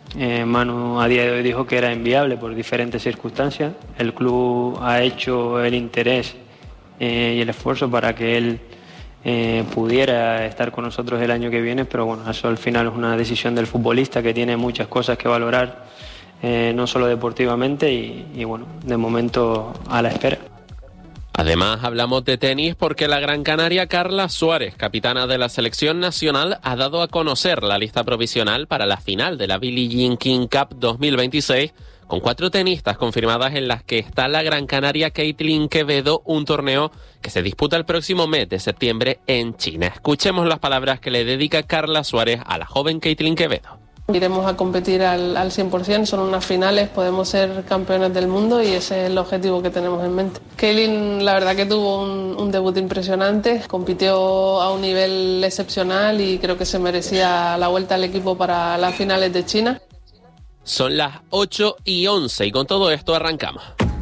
Manu a día de hoy dijo que era inviable por diferentes circunstancias. El club ha hecho el interés y el esfuerzo para que él pudiera estar con nosotros el año que viene, pero bueno, eso al final es una decisión del futbolista que tiene muchas cosas que valorar, no solo deportivamente y bueno, de momento a la espera. Además, hablamos de tenis porque la gran canaria Carla Suárez, capitana de la selección nacional, ha dado a conocer la lista provisional para la final de la Billie Jean King Cup 2026, con 4 tenistas confirmadas en las que está la gran canaria Caitlin Quevedo, un torneo que se disputa el próximo mes de septiembre en China. Escuchemos las palabras que le dedica Carla Suárez a la joven Caitlin Quevedo. Iremos a competir al 100%, son unas finales, podemos ser campeones del mundo y ese es el objetivo que tenemos en mente. Kaylin la verdad que tuvo un debut impresionante, compitió a un nivel excepcional y creo que se merecía la vuelta al equipo para las finales de China. Son las 8:11 y con todo esto arrancamos.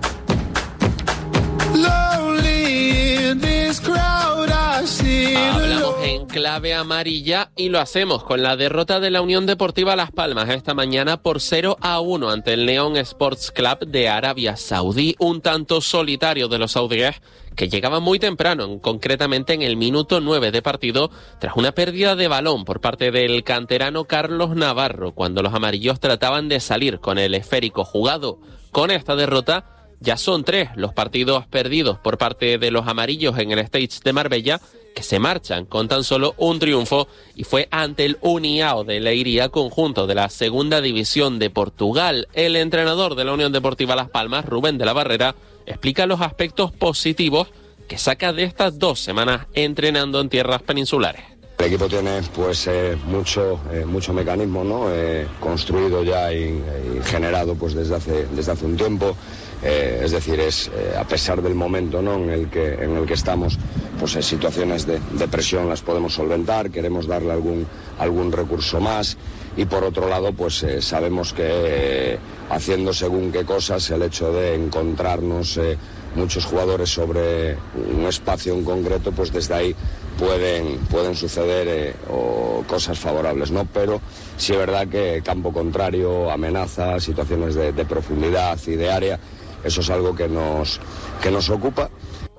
Hablamos en clave amarilla y lo hacemos con la derrota de la Unión Deportiva Las Palmas esta mañana por 0-1 ante el Neon Sports Club de Arabia Saudí. Un tanto solitario de los saudíes que llegaba muy temprano, concretamente en el minuto 9 de partido, tras una pérdida de balón por parte del canterano Carlos Navarro, cuando los amarillos trataban de salir con el esférico jugado. Con esta derrota, ya son 3 los partidos perdidos por parte de los amarillos en el Stage de Marbella, que se marchan con tan solo un triunfo, y fue ante el União de Leiria, conjunto de la segunda división de Portugal. El entrenador de la Unión Deportiva Las Palmas, Rubén de la Barrera, explica los aspectos positivos que saca de estas 2 semanas entrenando en tierras peninsulares. El equipo tiene pues mucho mecanismo, ¿no? Construido ya y generado pues desde hace un tiempo. Es decir, a pesar del momento, ¿no?, en el que estamos, pues situaciones de presión las podemos solventar, queremos darle algún recurso más, y por otro lado pues sabemos que haciendo según qué cosas, el hecho de encontrarnos muchos jugadores sobre un espacio en concreto, pues desde ahí pueden suceder cosas favorables, ¿no? Pero sí es verdad que campo contrario, amenaza, situaciones de profundidad y de área, eso es algo que nos ocupa.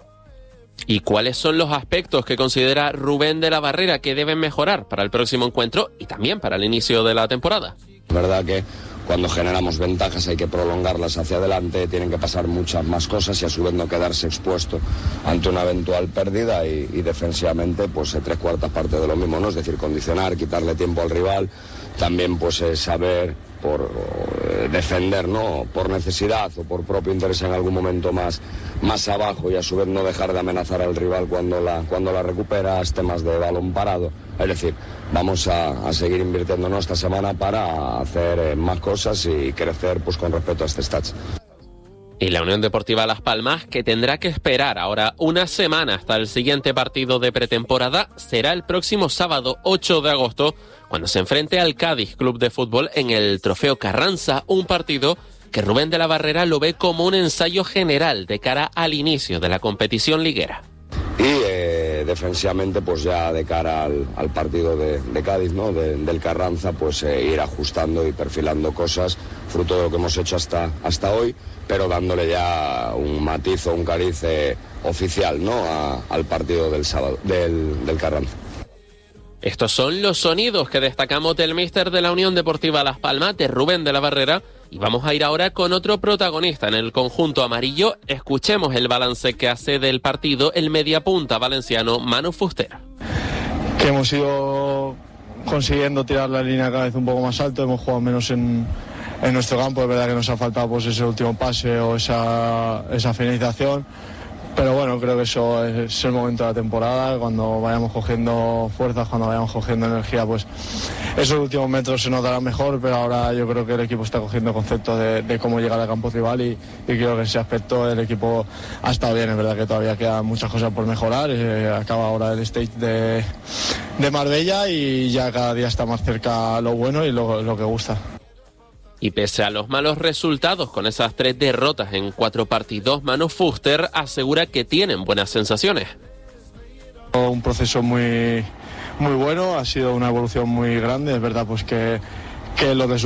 ¿Y cuáles son los aspectos que considera Rubén de la Barrera que deben mejorar para el próximo encuentro y también para el inicio de la temporada? Es verdad que cuando generamos ventajas hay que prolongarlas hacia adelante, tienen que pasar muchas más cosas y a su vez no quedarse expuesto ante una eventual pérdida y defensivamente pues 3/4 partes de lo mismo, ¿no? Es decir, condicionar, quitarle tiempo al rival, también pues saber defender, ¿no?, por necesidad o por propio interés en algún momento más abajo, y a su vez no dejar de amenazar al rival cuando la recuperas, temas de balón parado. Es decir, vamos a seguir invirtiéndonos esta semana para hacer más cosas y crecer pues con respecto a este stats. Y la Unión Deportiva Las Palmas, que tendrá que esperar ahora una semana hasta el siguiente partido de pretemporada, será el próximo sábado 8 de agosto, cuando se enfrente al Cádiz Club de Fútbol en el Trofeo Carranza, un partido que Rubén de la Barrera lo ve como un ensayo general de cara al inicio de la competición liguera. Y defensivamente, pues ya de cara al partido de Cádiz, ¿no?, del Carranza, pues ir ajustando y perfilando cosas, fruto de lo que hemos hecho hasta hoy, pero dándole ya un matiz o un cariz oficial, ¿no?, al partido del sábado, del Carranza. Estos son los sonidos que destacamos del míster de la Unión Deportiva Las Palmas, de Rubén de la Barrera, y vamos a ir ahora con otro protagonista en el conjunto amarillo. Escuchemos el balance que hace del partido el mediapunta valenciano Manu Fuster. Que hemos ido consiguiendo tirar la línea cada vez un poco más alto, hemos jugado menos en nuestro campo, es verdad que nos ha faltado pues ese último pase o esa finalización. Pero bueno, creo que eso es el momento de la temporada, cuando vayamos cogiendo fuerzas, cuando vayamos cogiendo energía, pues esos últimos metros se notarán mejor, pero ahora yo creo que el equipo está cogiendo conceptos de cómo llegar al campo rival y creo que en ese aspecto el equipo ha estado bien. Es verdad que todavía quedan muchas cosas por mejorar, acaba ahora el stage de Marbella y ya cada día está más cerca lo bueno y lo que gusta. Y pese a los malos resultados con esas 3 derrotas en 4 partidos, Manu Fuster asegura que tienen buenas sensaciones. Un proceso muy bueno, ha sido una evolución muy grande, es verdad pues que los resultados